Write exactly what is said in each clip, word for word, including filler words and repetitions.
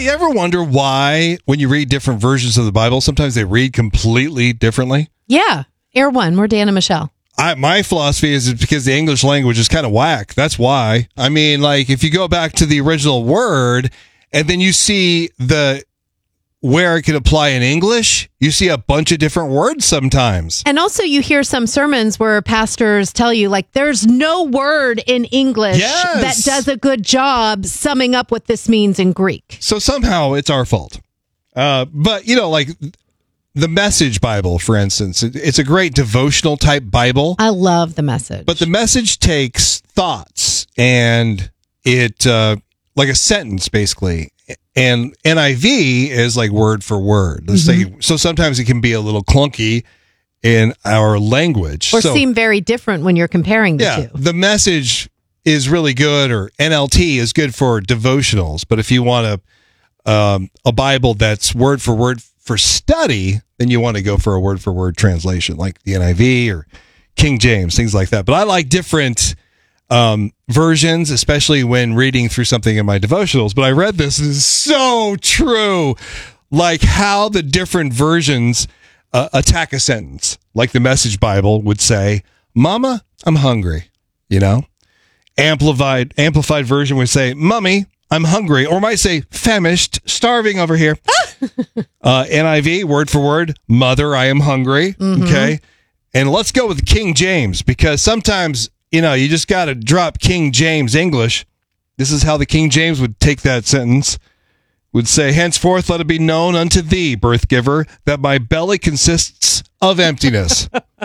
you ever wonder why, when you read different versions of the Bible, sometimes they read completely differently? Yeah. Air One, we're Dan and Michelle. I, my philosophy is it's because the English language is kind of whack. That's why. I mean, like, if you go back to the original word and then you see the where it could apply in English, you see a bunch of different words sometimes. And also you hear some sermons where pastors tell you, like, there's no word in English Yes. that does a good job summing up what this means in Greek. So somehow it's our fault. Uh, but, you know, like the Message Bible, for instance, it, it's a great devotional type Bible. I love the Message. But the Message takes thoughts and it, uh, like a sentence, basically. And N I V is like word for word. Let's Mm-hmm. say, so sometimes it can be a little clunky in our language. Or so, seem very different when you're comparing the yeah, two. the Message is really good, or N L T is good for devotionals. But if you want a, um, a Bible that's word for word for study, then you want to go for a word for word translation like the N I V or King James, things like that. But I like different um, versions, especially when reading through something in my devotionals. But I read this, this is so true. Like how the different versions uh, attack a sentence. Like the Message Bible would say, Mama, I'm hungry, you know? Amplified amplified version would say, Mummy, I'm hungry. Or might say, famished, starving over here. uh, N I V, word for word, Mother, I am hungry. Mm-hmm. Okay. And let's go with King James, because sometimes, you know, you just got to drop King James English. This is how the King James would take that sentence. Would say, henceforth let it be known unto thee, birth giver, that my belly consists of emptiness.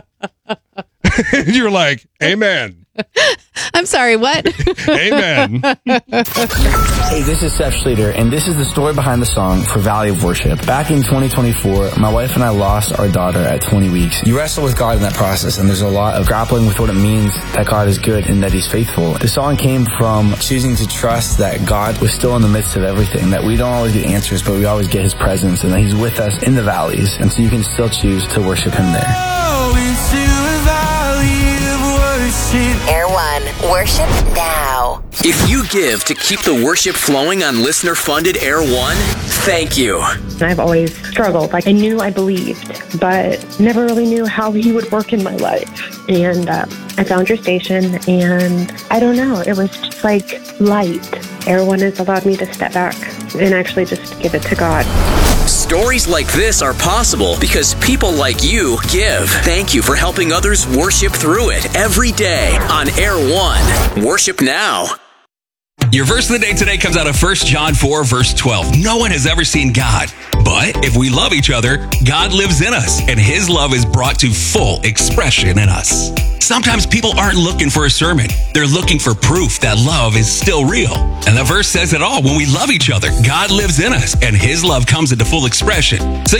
You're like, amen. I'm sorry, what? Amen. Hey, this is Seth Schleter, and this is the story behind the song For Valley of Worship. Back in twenty twenty-four, my wife and I lost our daughter at twenty weeks. You wrestle with God in that process, and there's a lot of grappling with what it means that God is good and that He's faithful. The song came from choosing to trust that God was still in the midst of everything, that we don't always get answers, but we always get His presence, and that He's with us in the valleys, and so you can still choose to worship Him there. Oh, into a valley of worship. Air One, worship now. If you give to keep the worship flowing on listener-funded Air One, thank you. I've always struggled. Like, I knew I believed, but never really knew how He would work in my life. And uh, I found your station, and I don't know, it was just like light. Air One has allowed me to step back and actually just give it to God. Stories like this are possible because people like you give. Thank you for helping others worship through it every day on Air One. Worship now. Your verse of the day today comes out of First John four, verse twelve. No one has ever seen God, but if we love each other, God lives in us, and His love is brought to full expression in us. Sometimes people aren't looking for a sermon. They're looking for proof that love is still real. And the verse says it all. When we love each other, God lives in us, and His love comes into full expression. So